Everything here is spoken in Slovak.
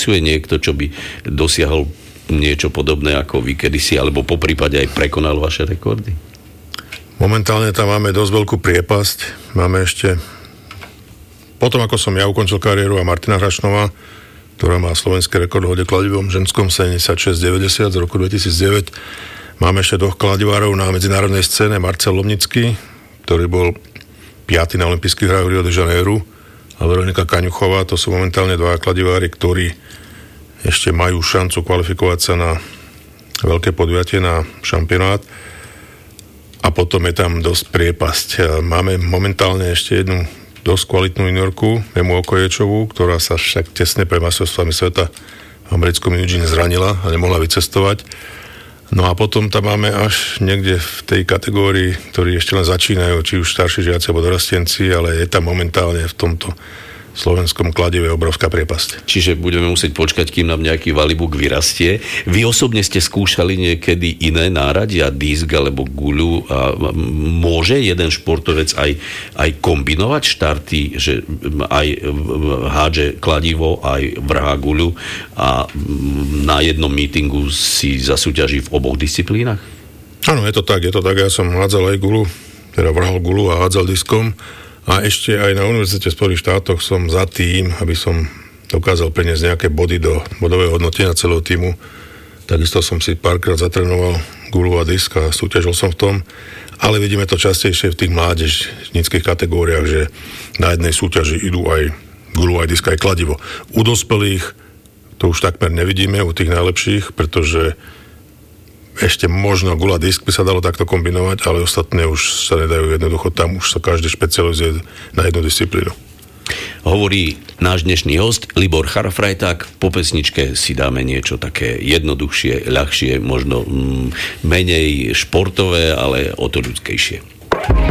existuje niekto, čo by dosiahol niečo podobné ako vy kedysi, alebo po prípade aj prekonal vaše rekordy? Momentálne tam máme dosť veľkú priepasť. Máme ešte, potom ako som ja ukončil kariéru, a Martina Hrašnová, ktorá má slovenský rekord v hode kladivom ženskom 76-90 z roku 2009. Máme ešte dvoch kladivárov na medzinárodnej scéne, Marcel Lomnický, ktorý bol 5. na olympijských hrách v Rio de Janeiro, a Veronika Kaňuchová. To sú momentálne dva kladivári, ktorí ešte majú šancu kvalifikovať sa na veľké podujatie, na šampionát. A potom je tam dosť priepasť. Máme momentálne ešte jednu dosť kvalitnú juniorku, Emu Okoječovú, ktorá sa však tesne pre majstrovstvami sveta v americkom Eugene zranila a nemohla vycestovať. No a potom tam máme až niekde v tej kategórii, ktorí ešte len začínajú, či už starší žiaci alebo dorastenci, ale je tam momentálne v tomto slovenskom kladive obrovská priepasť. Čiže budeme musieť počkať, kým nám nejaký valibuk vyrastie. Vy osobne ste skúšali niekedy iné náradia, disk alebo guľu, a môže jeden športovec aj kombinovať štarty, že aj hádže kladivo, aj vrhá guľu a na jednom mítingu si zasúťaží v oboch disciplínach? Áno, je to tak. Ja som hádzal aj guľu, teda vrhal guľu a hádzal diskom. A ešte aj na Univerzite Spojených štátoch som za tým, aby som dokázal preniesť nejaké body do bodového hodnotenia celého týmu. Takisto som si párkrát zatrénoval guľu a disk a súťažil som v tom. Ale vidíme to častejšie v tých mládežníckych kategóriách, že na jednej súťaži idú aj guľu, aj disk, aj kladivo. U dospelých to už takmer nevidíme, u tých najlepších, pretože ešte možno guľa disk by sa dalo takto kombinovať, ale ostatné už sa nedajú jednoducho, tam už sa každý špecializuje na jednu disciplínu. Hovorí náš dnešný host Libor Charafrajták. Po pesničke si dáme niečo také jednoduchšie, ľahšie, možno menej športové, ale o to ľudskejšie.